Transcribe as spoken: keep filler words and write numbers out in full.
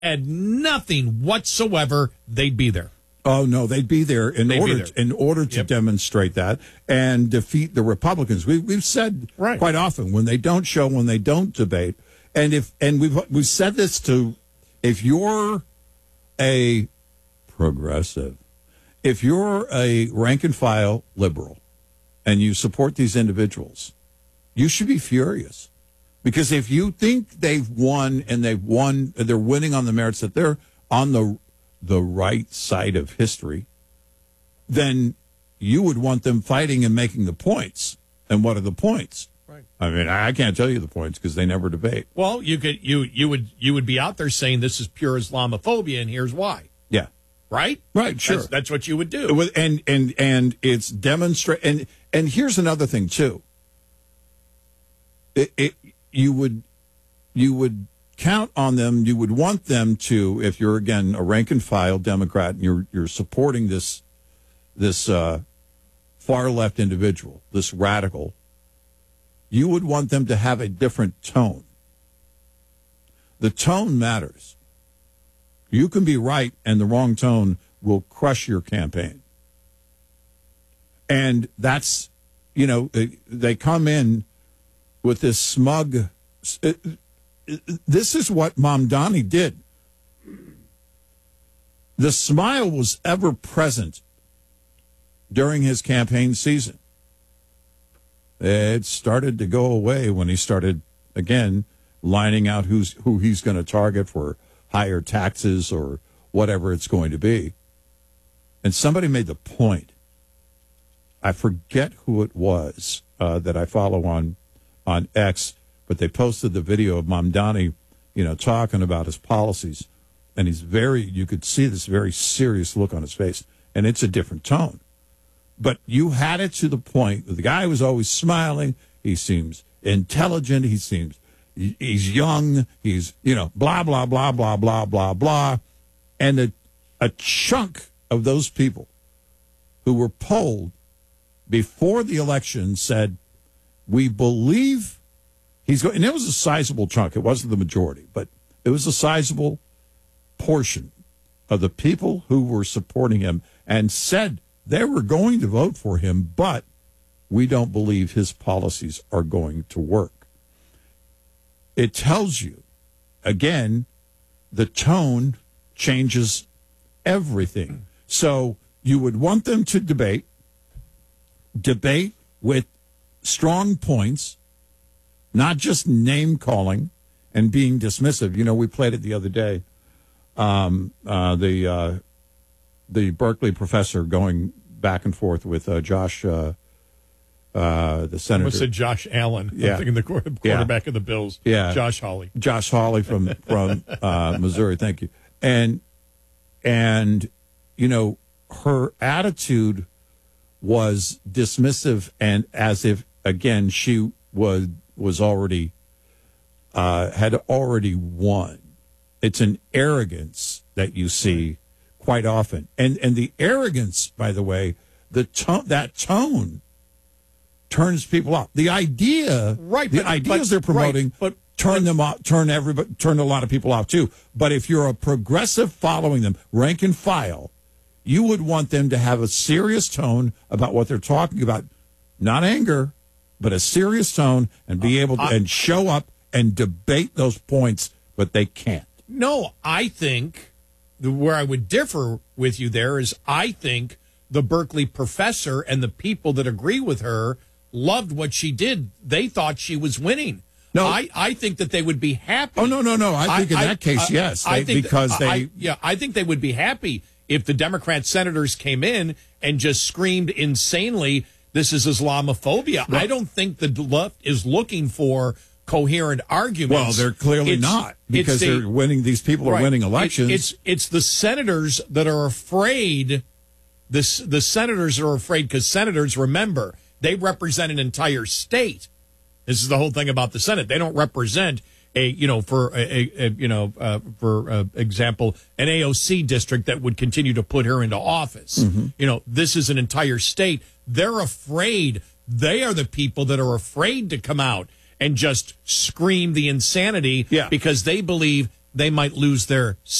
had nothing whatsoever, they'd be there. Oh no, they'd be there in They'd order be there. in order to Yep. demonstrate that and defeat the Republicans. We, we've said Right. quite often when they don't show, when they don't debate, and if and we've we've said this to, if you're a progressive, if you're a rank and file liberal, and you support these individuals, you should be furious. Because if you think they've won and they've won, they're winning on the merits that they're on the the right side of history, then you would want them fighting and making the points. And what are the points? Right. I mean, I can't tell you the points because they never debate. Well, you could you you would you would be out there saying this is pure Islamophobia, and here's why. Yeah. Right? Right, sure. That's, that's what you would do. With- And and and it's demonstrate and and here's another thing too. It, it you would you would count on them. You would want them to, if you're again a rank and file Democrat and you're you're supporting this this uh, far left individual, this radical, you would want them to have a different tone. The tone matters. You can be right, and the wrong tone will crush your campaign. And that's, you know, they, they come in with this smug. It, it, this is what Mamdani did. The smile was ever present during his campaign season. It started to go away when he started, again, lining out who's who he's going to target for higher taxes or whatever it's going to be. And somebody made the point. I forget who it was uh, that I follow on on X, but they posted the video of Mamdani, you know, talking about his policies. And he's very, you could see this very serious look on his face. And it's a different tone. But you had it to the point that the guy was always smiling. He seems intelligent. He seems, he's young. He's, you know, blah, blah, blah, blah, blah, blah, blah. And a, a chunk of those people who were polled before the election said, we believe he's going, and it was a sizable chunk. It wasn't the majority, but it was a sizable portion of the people who were supporting him and said they were going to vote for him, but we don't believe his policies are going to work. It tells you, again, the tone changes everything. So you would want them to debate, debate with strong points, not just name calling and being dismissive. You know, we played it the other day. Um, uh, the uh, the Berkeley professor going back and forth with uh, Josh, uh, uh, the senator. I almost said Josh Allen. Yeah. I'm thinking the quarter- quarterback yeah. of the Bills. Yeah. Josh Hawley. Josh Hawley from from uh, Missouri. Thank you. And and you know, her attitude was dismissive and as if again she was was already uh, had already won. It's an arrogance that you see quite often, and and the arrogance, by the way, the tone that tone turns people off. The idea, right? The but, ideas but, they're promoting, right, but turn them off, turn everybody, turn a lot of people off too. But if you're a progressive following them, rank and file, you would want them to have a serious tone about what they're talking about, not anger, but a serious tone, and be able to I, and show up and debate those points, but they can't. No, I think the, where I would differ with you there is I think the Berkeley professor and the people that agree with her loved what she did. They thought she was winning. No, I, I think that they would be happy. Oh, no, no, no. I think I, in that I, case, I, yes. I they, think because that, they. I, yeah, I think they would be happy if the Democrat senators came in and just screamed insanely, this is Islamophobia. Well, I don't think the left is looking for coherent arguments. Well, they're clearly it's, not because the, they're winning. These people are right, winning elections. It, it's it's the senators that are afraid. The the senators are afraid because senators, remember, they represent an entire state. This is the whole thing about the Senate. They don't represent a you know for a, a, a you know uh, for uh, example an A O C district that would continue to put her into office. Mm-hmm. You know, this is an entire state. They're afraid. They are the people that are afraid to come out and just scream the insanity yeah. because they believe they might lose their